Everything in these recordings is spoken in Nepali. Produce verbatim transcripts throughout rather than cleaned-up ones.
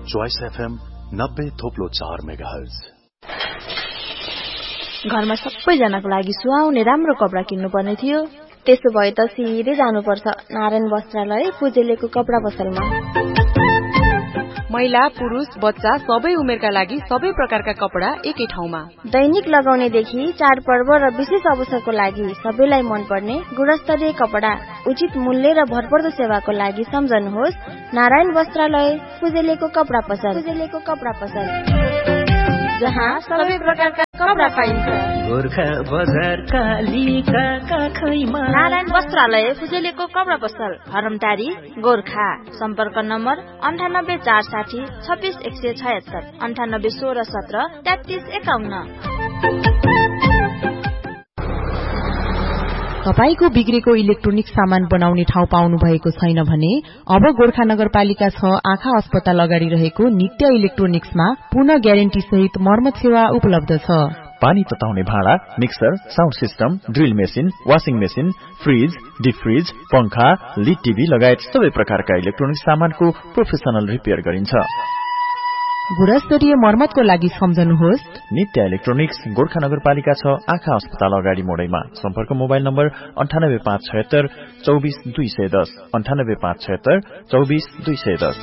चोइस एफएम नब्बे थोप्लो चार मेगाहर्ज। घरमा सबैजनाको लागि सुहाउने राम्रो कपडा किन्नु पर्ने थियो। त्यसो भए त सिधै जानुपर्छ नारायण वस्त्रालय फुजेलेको कपडा पसलमा। महिला पुरुष बच्चा सबै उमेरका लागि सबै प्रकारका कपडा एकै ठाउँमा। दैनिक लगाउनेदेखि चाडपर्व र विशेष अवसरको लागि सबैलाई मनपर्ने गुणस्तरीय कपडा उचित मूल्य र भरपर्दो सेवाको लागि सम्झनुहोस् नारायण वस्त्रालय फुजेलेको कपडा पसल। फुजेलेको कपडा पसल जहाँ सबै प्रकारका कपडा पाइन्छ। गोर्खा बजार कालीका काखैमा नारायण वस्त्रालय फुजेलेको कपडा पसल हरमटारी गोर्खा। सम्पर्क नम्बर अन्ठानब्बे चार साठी छब्बिस एक सय छयत्तर अन्ठानब्बे सोह्र सत्र तेत्तिस एकाउन्न। तपाईको बिग्रेको इलेक्ट्रोनिक सामान बनाउने ठाउँ पाउनु भएको छैन भने अब गोर्खा नगरपालिका छ आँखा अस्पताल अगाडि रहेको नित्य इलेक्ट्रोनिक्समा पूर्ण ग्यारेन्टी सहित मर्मत सेवा उपलब्ध छ। पानी तताउने भाँडा, mixer, sound system, drill machine, washing machine, fridge, deep fridge, पंखा, लिड टिभी लगायत सबै प्रकारका इलेक्ट्रोनिक सामानको प्रोफेसनल रिपेयर गरिन्छ। गुणस्तरीय मर्मतको लागि सम्झनुहोस् नित्य इलेक्ट्रोनिक्स गोर्खा नगरपालिका छ आँखा अस्पताल अगाडि मोडैमा। सम्पर्क मोबाइल नम्बर अन्ठानब्बे पाँच छयत्तर चौबिस दुई सय दस अन्ठानब्बे पाँच छयत्तर चौबिस दुई सय दस।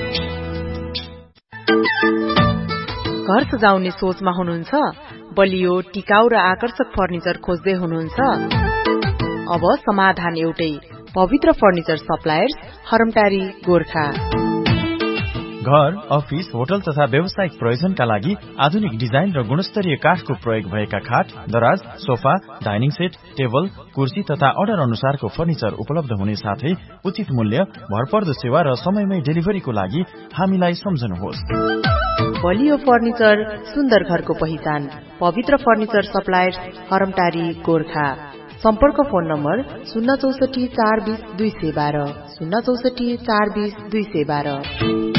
घर सजाउने सोचमा हुनुहुन्छ? बलियो टिकाउ र आकर्षक फर्निचर खोज्दै हुनुहुन्छ? अब समाधान एउटै, पवित्र फर्निचर सप्लायर्स हरमटारी गोर्खा। घर, अफिस, होटल तथा व्यावसायिक प्रयोजनका लागि आधुनिक डिजाइन र गुणस्तरीय काठको प्रयोग भएका खाट, दराज, सोफा, डाइनिङ सेट, टेबल, कुर्सी तथा अर्डर अनुसारको फर्निचर उपलब्ध हुने साथै उचित मूल्य, भरपर्दो सेवा र समयमै डेलिभरीको लागि हामीलाई सम्झनुहोस्। बलियो फर्निचर, सुन्दर घरको पहिचान, पवित्र फर्निचर सप्लायर्स हरमटारी गोर्खा। सम्पर्क फोन नम्बर शून्य चौसठी चार बीस दुई सय बाह्र शून्य चौसठी चार बीस दुई सय बाह्र।